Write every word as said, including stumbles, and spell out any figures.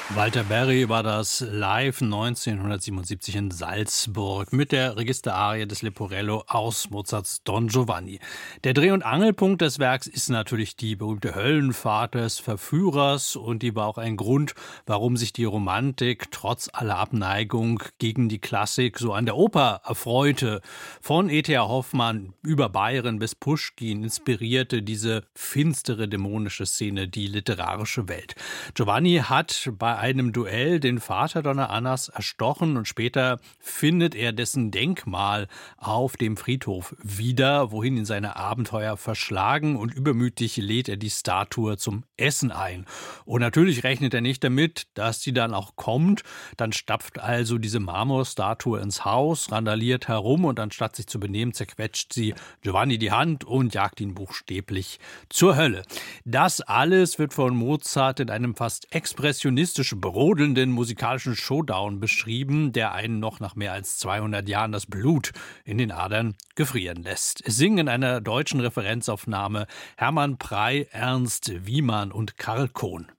Walter Berry war das live neunzehnhundertsiebenundsiebzig in Salzburg mit der Registerarie des Leporello aus Mozarts Don Giovanni. Der Dreh- und Angelpunkt des Werks ist natürlich die berühmte Höllenfahrt des Verführers, und die war auch ein Grund, warum sich die Romantik trotz aller Abneigung gegen die Klassik so an der Oper erfreute. Von E T H Hoffmann über Byron bis Puschkin inspirierte diese finstere, dämonische Szene die literarische Welt. Giovanni hat bei einem Duell den Vater Donna Annas erstochen, und später findet er dessen Denkmal auf dem Friedhof wieder, wohin ihn seine Abenteuer verschlagen, und übermütig lädt er die Statue zum Essen ein. Und natürlich rechnet er nicht damit, dass sie dann auch kommt. Dann stapft also diese Marmorstatue ins Haus, randaliert herum, und anstatt sich zu benehmen, zerquetscht sie Giovanni die Hand und jagt ihn buchstäblich zur Hölle. Das alles wird von Mozart in einem fast expressionistisch brodelnden musikalischen Showdown beschrieben, der einen noch nach mehr als zweihundert Jahren das Blut in den Adern gefrieren lässt. Es singen in einer deutschen Referenzaufnahme Hermann Prey, Ernst Wiemann und Karl Kohn.